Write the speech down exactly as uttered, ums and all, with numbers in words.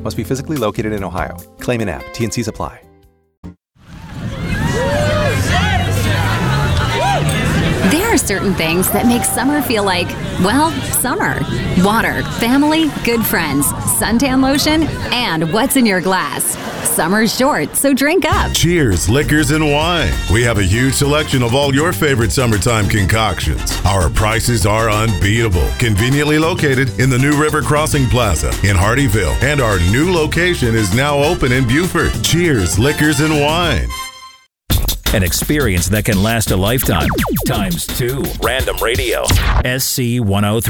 Must be physically located in Ohio. Claim in app. T N Cs apply. There are certain things that make summer feel like, well, summer. Water, family, good friends, suntan lotion, and what's in your glass. Summer's short, so drink up. Cheers, Liquors and Wine. We have a huge selection of all your favorite summertime concoctions. Our prices are unbeatable. Conveniently located in the New River Crossing Plaza in Hardyville. And our new location is now open in Buford. Cheers, Liquors and Wine. An experience that can last a lifetime. Times two. Random Radio. S C one oh three.